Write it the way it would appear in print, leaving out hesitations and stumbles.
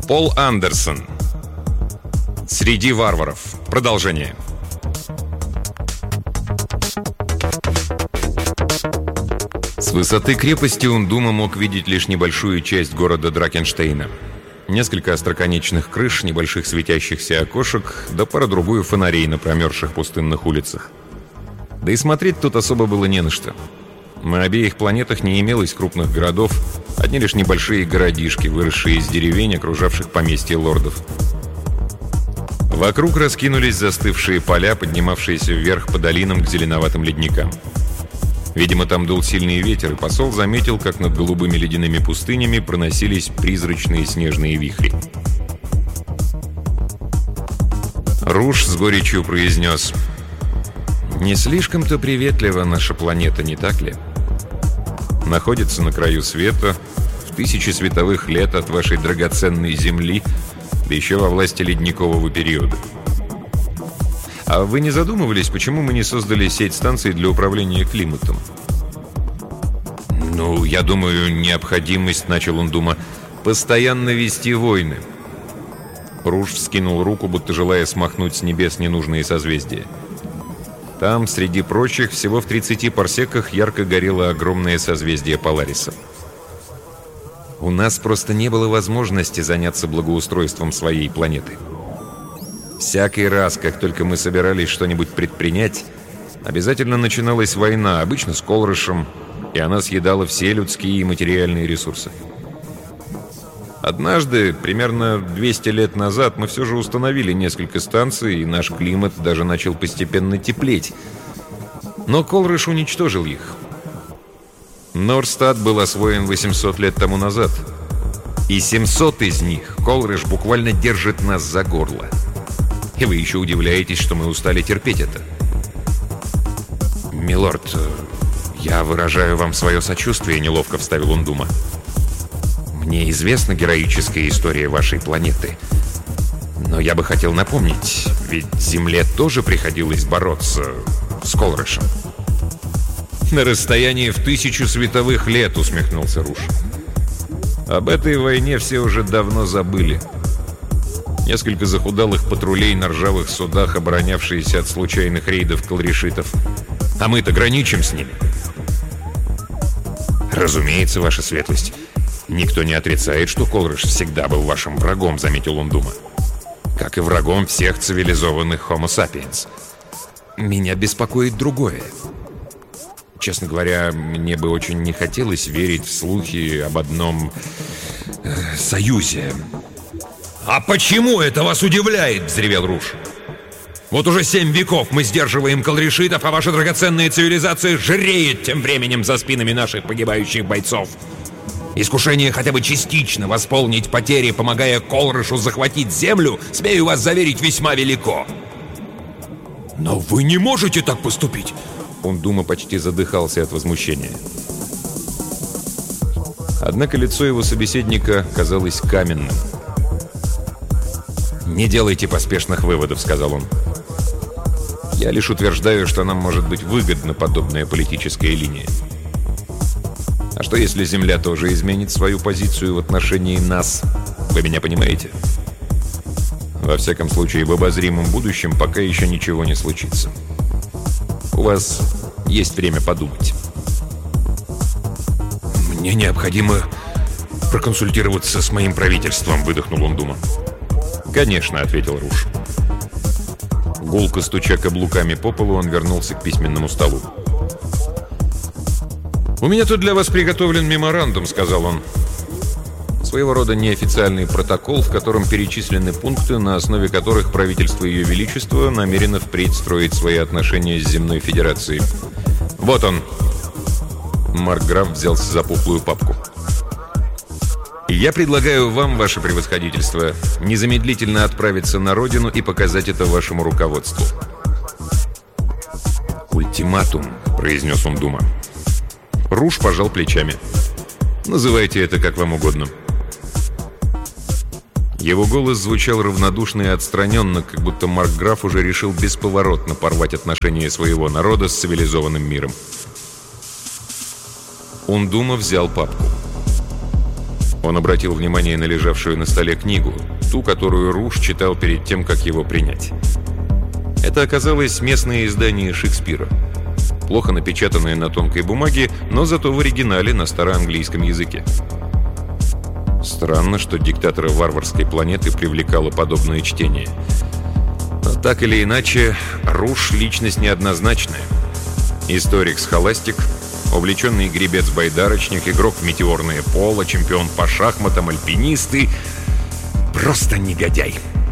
Пол Андерсон. Среди варваров. Продолжение. С высоты крепости Ундума мог видеть лишь небольшую часть города Дракенштейна. Несколько остроконечных крыш, небольших светящихся окошек, да пара-другую фонарей на промерзших пустынных улицах. Да и смотреть тут особо было не на что. На обеих планетах не имелось крупных городов, одни лишь небольшие городишки, выросшие из деревень, окружавших поместья лордов. Вокруг раскинулись застывшие поля, поднимавшиеся вверх по долинам к зеленоватым ледникам. Видимо, там дул сильный ветер, и посол заметил, как над голубыми ледяными пустынями проносились призрачные снежные вихри. Руш с горечью произнес: «Не слишком-то приветлива наша планета, не так ли? Находится на краю света, в 1000 световых лет от вашей драгоценной Земли, да еще во власти ледникового периода. А вы не задумывались, почему мы не создали сеть станций для управления климатом?» «Ну, я думаю, необходимость, — начал Ундума, — постоянно вести войны». Руш вскинул руку, будто желая смахнуть с небес ненужные созвездия. Там, среди прочих, всего в 30 парсеках ярко горело огромное созвездие Полариса. У нас просто не было возможности заняться благоустройством своей планеты. Всякий раз, как только мы собирались что-нибудь предпринять, обязательно начиналась война, обычно с Колрышем, и она съедала все людские и материальные ресурсы. Однажды, примерно 200 лет назад, мы все же установили несколько станций, и наш климат даже начал постепенно теплеть. Но Колрыш уничтожил их. Норстад был освоен 800 лет тому назад. И 700 из них Колрыш буквально держит нас за горло. И вы еще удивляетесь, что мы устали терпеть это. «Милорд, я выражаю вам свое сочувствие», — неловко вставил Ундума. «Мне известна героическая история вашей планеты. Но я бы хотел напомнить, ведь Земле тоже приходилось бороться с Колрышем». «На расстоянии в 1000 световых лет», — усмехнулся Руш. «Об этой войне все уже давно забыли. Несколько захудалых патрулей на ржавых судах, оборонявшиеся от случайных рейдов колрешитов. А мы-то граничим с ними». «Разумеется, ваша светлость. Никто не отрицает, что Колрыш всегда был вашим врагом», — заметил Ундума. «Как и врагом всех цивилизованных Homo sapiens. Меня беспокоит другое. Честно говоря, мне бы очень не хотелось верить в слухи об одном союзе». «А почему это вас удивляет?» — взревел Руш. «Вот уже 7 веков мы сдерживаем колрешитов, а ваша драгоценная цивилизация жреет тем временем за спинами наших погибающих бойцов. Искушение хотя бы частично восполнить потери, помогая Колрышу захватить землю, смею вас заверить, весьма велико». «Но вы не можете так поступить!» Ундума почти задыхался от возмущения. Однако лицо его собеседника казалось каменным. «Не делайте поспешных выводов», — сказал он. «Я лишь утверждаю, что нам может быть выгодна подобная политическая линия. А что, если Земля тоже изменит свою позицию в отношении нас? Вы меня понимаете? Во всяком случае, в обозримом будущем пока еще ничего не случится. У вас есть время подумать». «Мне необходимо проконсультироваться с моим правительством», — выдохнул Ундума. «Конечно», — ответил Руш. Гулко стуча каблуками по полу, он вернулся к письменному столу. «У меня тут для вас приготовлен меморандум», — сказал он. «Своего рода неофициальный протокол, в котором перечислены пункты, на основе которых правительство Ее Величества намерено впредь строить свои отношения с Земной Федерацией. Вот он». Маркграф взялся за пухлую папку. «Я предлагаю вам, ваше превосходительство, незамедлительно отправиться на родину и показать это вашему руководству». «Ультиматум», — произнес Ундума. Руш пожал плечами. «Называйте это как вам угодно». Его голос звучал равнодушно и отстраненно, как будто Маркграф уже решил бесповоротно порвать отношения своего народа с цивилизованным миром. Ундума взял папку. Он обратил внимание на лежавшую на столе книгу, ту, которую Руш читал перед тем, как его принять. Это оказалось местное издание Шекспира. Плохо напечатанное на тонкой бумаге, но зато в оригинале на староанглийском языке. Странно, что диктатора варварской планеты привлекало подобное чтение. Но так или иначе, Руш — личность неоднозначная. Историк-схоластик, увлеченный гребец-байдарочник, игрок в метеорное поло, чемпион по шахматам, альпинист и... просто негодяй.